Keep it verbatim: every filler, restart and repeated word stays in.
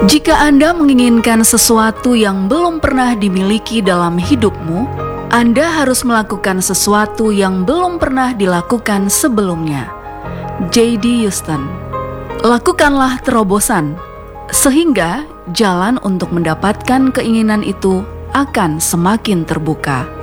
Jika Anda menginginkan sesuatu yang belum pernah dimiliki dalam hidupmu, Anda harus melakukan sesuatu yang belum pernah dilakukan sebelumnya. J D Houston. Lakukanlah terobosan, sehingga jalan untuk mendapatkan keinginan itu akan semakin terbuka.